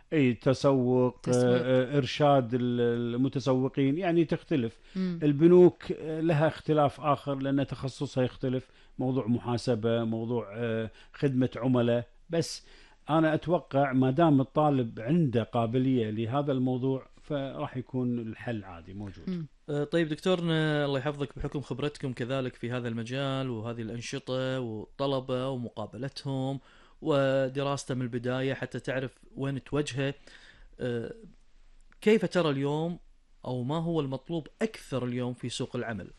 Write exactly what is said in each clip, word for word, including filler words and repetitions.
اي تسوق، تسويق. آه، ارشاد ال- المتسوقين، يعني تختلف. مم. البنوك آه، لها اختلاف اخر لان تخصصها يختلف، موضوع محاسبه، موضوع آه، خدمه عملاء. بس انا اتوقع ما دام الطالب عنده قابليه لهذا الموضوع فراح يكون الحل عادي موجود. مم. آه، طيب دكتورنا الله يحفظك، بحكم خبرتكم كذلك في هذا المجال وهذه الأنشطة والطلبة ومقابلتهم ودراسته من البداية حتى تعرف وين توجهه، آه، كيف ترى اليوم أو ما هو المطلوب أكثر اليوم في سوق العمل؟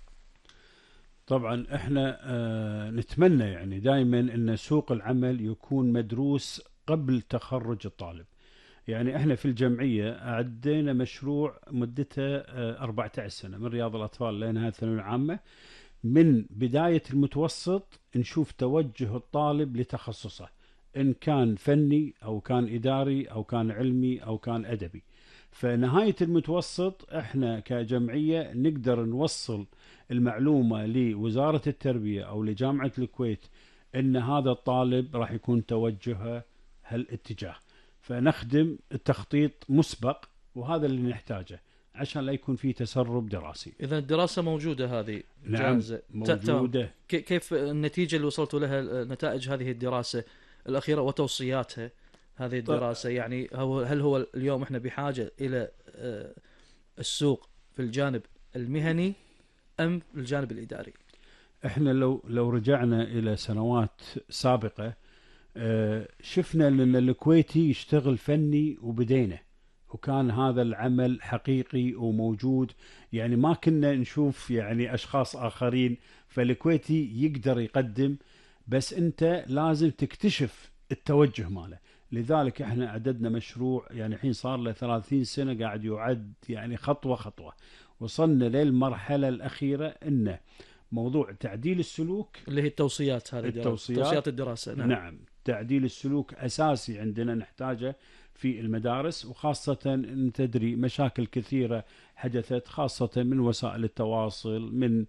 طبعا احنا آه، نتمنى يعني دائما ان سوق العمل يكون مدروس قبل تخرج الطالب. يعني احنا في الجمعية عدينا مشروع مدته آه، أربعة عشر سنة من رياض الأطفال لنهاية الثانوية العامة. من بداية المتوسط نشوف توجه الطالب لتخصصه، إن كان فني أو كان إداري أو كان علمي أو كان أدبي. فنهاية المتوسط احنا كجمعية نقدر نوصل المعلومة لوزارة التربية أو لجامعة الكويت إن هذا الطالب راح يكون توجهه هالاتجاه، فنخدم التخطيط مسبق، وهذا اللي نحتاجه عشان لا يكون في تسرب دراسي. إذا الدراسة موجودة هذه نعم جاهزة، ت- تمام. موجودة. ك- كيف النتيجة اللي وصلتوا لها، نتائج هذه الدراسة الأخيرة وتوصياتها هذه طيب الدراسة؟ يعني هو هل هو اليوم احنا بحاجة إلى آه، السوق في الجانب المهني أم الجانب الإداري؟ احنا لو لو رجعنا الى سنوات سابقة آه، شفنا ان الكويتي يشتغل فني وبدينا، وكان هذا العمل حقيقي وموجود. يعني ما كنا نشوف يعني اشخاص اخرين، فالكويتي يقدر يقدم، بس انت لازم تكتشف التوجه ماله. لذلك احنا عددنا مشروع يعني الحين صار له ثلاثين سنة قاعد يعد، يعني خطوة خطوة وصلنا للمرحلة الأخيرة إنه موضوع تعديل السلوك. اللي هي التوصيات، هذه دراسة التوصيات، توصيات الدراسة. نعم. نعم، تعديل السلوك أساسي عندنا نحتاجه في المدارس، وخاصة أن تدري مشاكل كثيرة حدثت خاصة من وسائل التواصل، من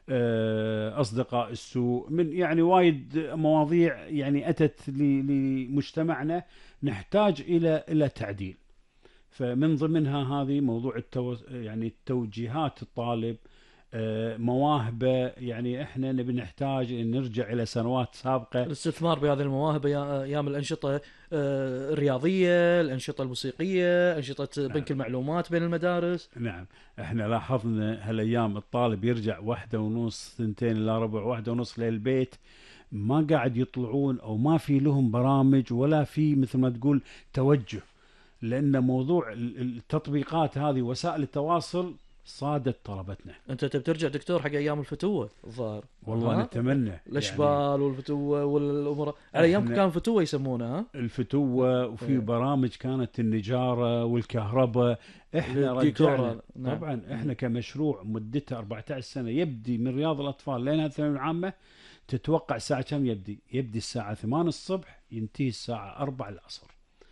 آه، أصدقاء السوء، من يعني وايد مواضيع يعني أتت ل- لمجتمعنا نحتاج إلى إلى تعديل. فمن ضمنها هذه موضوع التو... يعني توجيهات الطالب، آه، مواهبه. يعني احنا نبي نحتاج ان نرجع الى سنوات سابقه. الاستثمار بهذه المواهب، يا- أيام الأنشطة آه، الرياضية، الأنشطة الموسيقية، أنشطة نعم بنك المعلومات بين المدارس. نعم. احنا لاحظنا هالايام الطالب يرجع واحدة ونص، ثنتين الا ربع، واحدة ونص للبيت، ما قاعد يطلعون او ما في لهم برامج ولا في مثل ما تقول توجه. لان موضوع ال- التطبيقات هذه وسائل التواصل صادت طلبتنا. أنت تبي ترجع دكتور حق أيام الفتوة الظاهر؟ والله ها؟ نتمنى يعني. الأشبال والفتوة والأمور على أيامكم احنا كان فتوة يسمونها، ها؟ الفتوة، وفي إيه. برامج كانت النجارة والكهرباء. احنا الديكور رجعنا. هذا. نعم. طبعا احنا كمشروع مدته أربعة عشر سنة يبدي من رياض الأطفال لين الثانوية العامة. تتوقع الساعة كم يبدي؟ يبدي الساعة ثمانية الصبح، ينتهي الساعة أربعة العصر.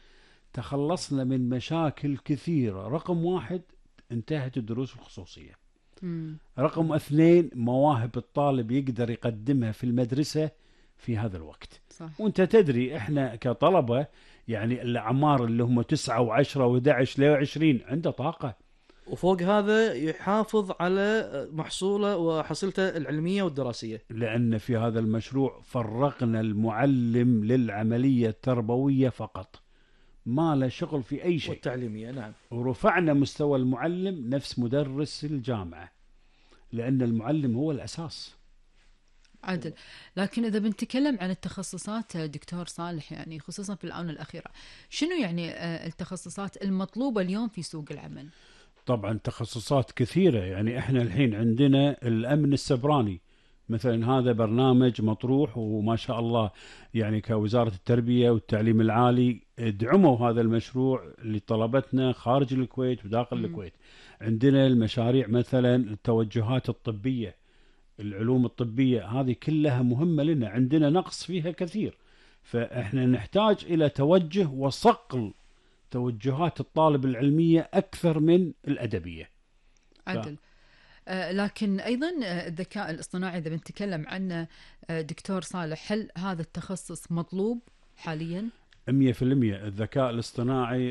تخلصنا من مشاكل كثيرة. رقم واحد، انتهت الدروس الخصوصية. مم. رقم اثنين، مواهب الطالب يقدر يقدمها في المدرسة في هذا الوقت. صح. وانت تدري احنا كطلبة يعني الاعمار اللي هم تسعة وعشرة وإحدى عشر لعشرين عنده طاقة. وفوق هذا يحافظ على محصوله وحصيلته العلمية والدراسية. لان في هذا المشروع فرغنا المعلم للعملية التربوية فقط، ما له شغل في اي شيء. والتعليمية. نعم. ورفعنا مستوى المعلم نفس مدرس الجامعة، لان المعلم هو الاساس. عدل. لكن إذا بنتكلم عن التخصصات دكتور صالح، يعني خصوصا في الآونة الأخيرة، شنو يعني آه، التخصصات المطلوبة اليوم في سوق العمل؟ طبعا تخصصات كثيرة. يعني احنا الحين عندنا الامن السبراني مثلا، هذا برنامج مطروح وما شاء الله. يعني كوزارة التربية والتعليم العالي دعموا هذا المشروع لطلبتنا خارج الكويت وداخل مم. الكويت. عندنا المشاريع مثلا التوجهات الطبية، العلوم الطبية هذه كلها مهمة لنا، عندنا نقص فيها كثير. فإحنا نحتاج إلى توجه وصقل توجهات الطالب العلمية أكثر من الأدبية. عدل. آه، لكن أيضا آه، الذكاء الاصطناعي إذا بنتكلم عنه آه، دكتور صالح، هل هذا التخصص مطلوب حاليا؟ مية في المية الذكاء الاصطناعي